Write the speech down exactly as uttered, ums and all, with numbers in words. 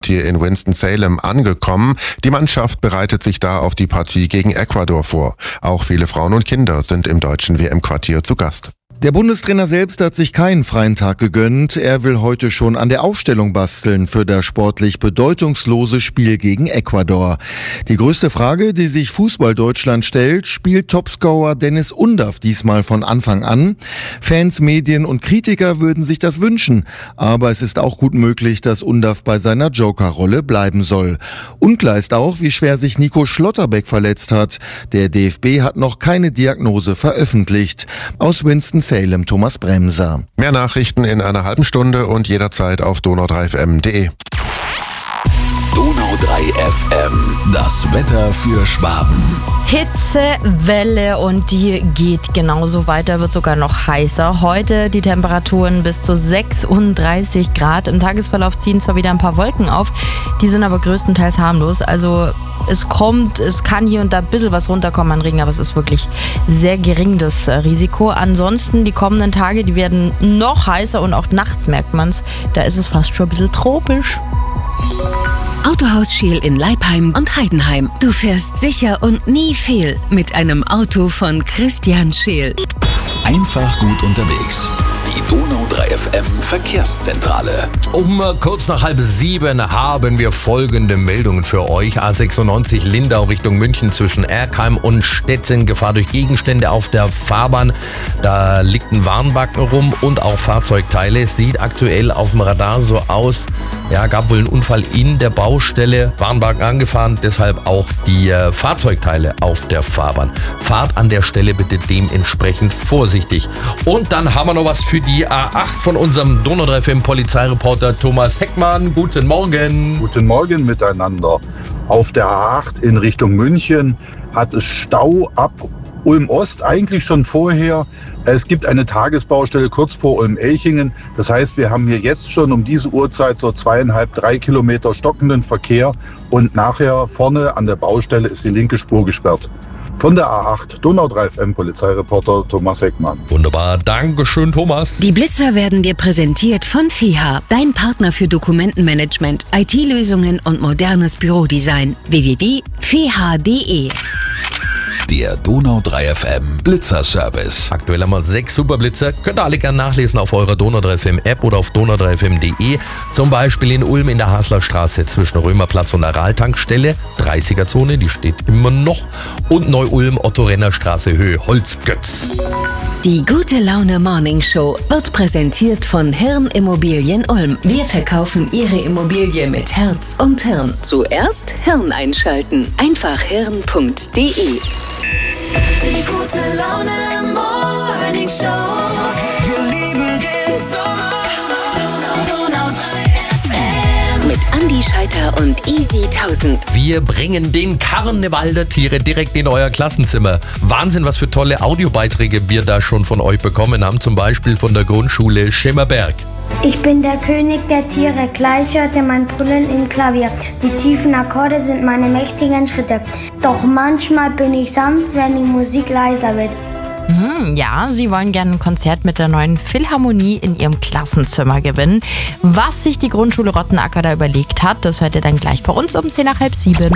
Hauptquartier in Winston-Salem angekommen. Die Mannschaft bereitet sich da auf die Partie gegen Ecuador vor. Auch viele Frauen und Kinder sind im deutschen W M-Quartier zu Gast. Der Bundestrainer selbst hat sich keinen freien Tag gegönnt. Er will heute schon an der Aufstellung basteln für das sportlich bedeutungslose Spiel gegen Ecuador. Die größte Frage, die sich Fußball-Deutschland stellt: Spielt Topscorer Dennis Undaff diesmal von Anfang an? Fans, Medien und Kritiker würden sich das wünschen. Aber es ist auch gut möglich, dass Undaff bei seiner Joker-Rolle bleiben soll. Unklar ist auch, wie schwer sich Nico Schlotterbeck verletzt hat. Der D F B hat noch keine Diagnose veröffentlicht. Aus Winston Salem, Thomas Bremser. Mehr Nachrichten in einer halben Stunde und jederzeit auf donau drei f m punkt d e. Donau drei F M, das Wetter für Schwaben. Hitze, Welle und die geht genauso weiter, wird sogar noch heißer. Heute die Temperaturen bis zu sechsunddreißig Grad. Im Tagesverlauf ziehen zwar wieder ein paar Wolken auf, die sind aber größtenteils harmlos. Also es kommt, es kann hier und da ein bisschen was runterkommen an Regen, aber es ist wirklich sehr gering, das Risiko. Ansonsten die kommenden Tage, die werden noch heißer und auch nachts merkt man es. Da ist es fast schon ein bisschen tropisch. Autohaus Scheel in Leipheim und Heidenheim. Du fährst sicher und nie fehl mit einem Auto von Christian Scheel. Einfach gut unterwegs. Die Donau drei F M Verkehrszentrale. Um kurz nach halb sieben haben wir folgende Meldungen für euch. A sechsundneunzig Lindau Richtung München zwischen Erkheim und Stettin. Gefahr durch Gegenstände auf der Fahrbahn. Da liegt ein Warnbalken rum und auch Fahrzeugteile. Es sieht aktuell auf dem Radar so aus, ja, gab wohl einen Unfall in der Baustelle. Warnbalken angefahren, deshalb auch die äh, Fahrzeugteile auf der Fahrbahn. Fahrt an der Stelle bitte dementsprechend vorsichtig. Und dann haben wir noch was für die A acht von unserem Donau drei F M Polizeireporter Thomas Heckmann. Guten Morgen. Guten Morgen miteinander. Auf der A acht in Richtung München hat es Stau ab Ulm-Ost, eigentlich schon vorher. Es gibt eine Tagesbaustelle kurz vor Ulm-Elchingen. Das heißt, wir haben hier jetzt schon um diese Uhrzeit so zweieinhalb, drei Kilometer stockenden Verkehr. Und nachher vorne an der Baustelle ist die linke Spur gesperrt. Von der A acht, Donau drei F M Polizeireporter Thomas Heckmann. Wunderbar, Dankeschön Thomas. Die Blitzer werden dir präsentiert von F E H, dein Partner für Dokumentenmanagement, I T-Lösungen und modernes Bürodesign. w w w punkt f e h punkt d e. Der Donau drei F M Blitzerservice. Aktuell haben wir sechs Superblitzer. Könnt ihr alle gerne nachlesen auf eurer Donau drei F M App oder auf donau drei f m punkt d e. Zum Beispiel in Ulm in der Haslerstraße zwischen Römerplatz und Araltankstelle. dreißiger Zone, die steht immer noch. Und Neu-Ulm, Otto-Renner-Straße, Höhe Holzgötz. Die Gute Laune Morning Show wird präsentiert von Hirn Immobilien Ulm. Wir verkaufen Ihre Immobilie mit Herz und Hirn. Zuerst Hirn einschalten. Einfach hirn punkt d e. Die Gute Laune Morning Show. Wir lieben den Sommer. Donau drei F M. Mit Andi Scheiter und Easy tausend. Wir bringen den Karneval der Tiere direkt in euer Klassenzimmer. Wahnsinn, was für tolle Audiobeiträge wir da schon von euch bekommen haben. Zum Beispiel von der Grundschule Schemmerberg. Ich bin der König der Tiere, gleich hört ihr mein Brüllen im Klavier. Die tiefen Akkorde sind meine mächtigen Schritte. Doch manchmal bin ich sanft, wenn die Musik leiser wird. Hm, ja, sie wollen gerne ein Konzert mit der neuen Philharmonie in ihrem Klassenzimmer gewinnen. Was sich die Grundschule Rottenacker da überlegt hat, das hört ihr dann gleich bei uns um zehn nach halb sieben.